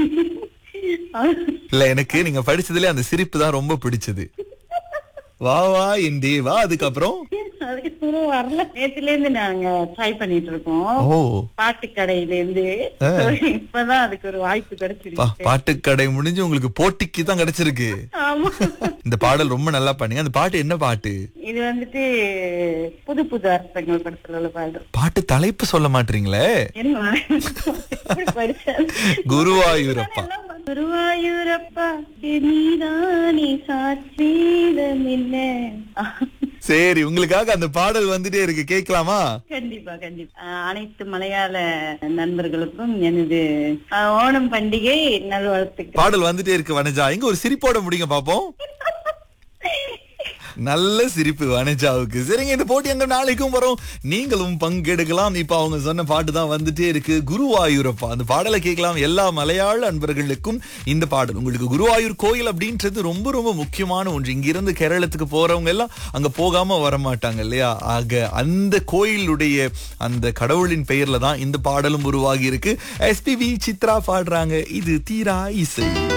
இல்ல, எனக்கு நீங்க படிச்சதுல அந்த சிரிப்பு தான் ரொம்ப பிடிச்சது. வா வா என் தேவா. அதுக்கப்புறம் அதுக்கப்புறம் வரல. நேத்துல இருந்து நாங்க ட்ரை பண்ணிட்டு இருக்கோம். ஓ, பாட்டு கடையில இருந்து. இப்பதான் அதுக்கு ஒரு வாய்ப்பு கிடைச்சிருக்கு. பாட்டுக்கடை முடிஞ்சு உங்களுக்கு போட்டிக்கு தான் கிடைச்சிருக்கு. ஆமா. இந்த பாடல் ரொம்ப நல்லா பண்ணீங்க. அந்த பாட்டு என்ன பாட்டு? இது வந்துட்டு புது புது அர்த்தங்கள் படத்துல உள்ள பாடல். பாட்டு தலைப்பு சொல்ல மாட்டீங்களே. என்ன எப்படி படிச்சேன்? குருவாயூரப்பா. குருவாயூரப்பா நீதானே சாட்சீதம் என்ன. சரி, உங்களுக்காக அந்த பாடல் வந்துட்டே இருக்கு, கேட்கலாமா? கண்டிப்பா கண்டிப்பா. அனைத்து மலையாள நண்பர்களுக்கும் எனது ஓணம் பண்டிகை நல்வாழ்த்துக்கள். பாடல் வந்துட்டே இருக்கு வனஜா. இங்க ஒரு சிரிப்போட முடிங்க பாப்போம். நல்ல சிரிப்பு வனஜாவுக்கு. சரிங்க, இந்த போட்டி அங்க நாளைக்கும் வரும், நீங்களும் பங்கெடுக்கலாம். இப்ப அவங்க சொன்ன பாட்டு தான் வந்துட்டே இருக்கு, குருவாயூரப்பா. அந்த பாடலை கேட்கலாம். எல்லா மலையாள அன்பர்களுக்கும் இந்த பாடல். உங்களுக்கு குருவாயூர் கோயில் அப்படின்றது ரொம்ப ரொம்ப முக்கியமான ஒன்று. இங்கிருந்து கேரளத்துக்கு போறவங்க எல்லாம் அங்க போகாம வர மாட்டாங்க இல்லையா? ஆக அந்த கோயிலுடைய அந்த கடவுளின் பெயர்ல தான் இந்த பாடலும் உருவாகி இருக்கு. SPB சித்ரா பாடுறாங்க. இது தீரா இசை.